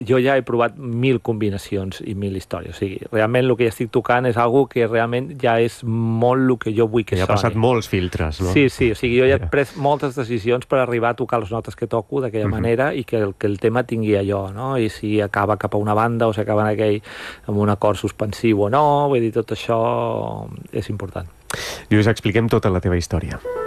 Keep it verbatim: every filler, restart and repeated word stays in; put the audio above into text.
jo ja he provat mil combinacions i mil històries. O sigui, realment el que ja estic tocant és algo que realment ja és molt el que jo vull que ja soni. ha passat molts filtres, no? Sí, sí, o sigui, jo ja he pres moltes decisions per arribar a tocar les notes que toco d'aquella uh-huh. manera i que el, que el tema tingui allò, no? I si acaba cap a una banda o si acaba en aquell amb un acord suspensiu o no, vull dir, tot això és important. Lluís, expliquem tota la teva història.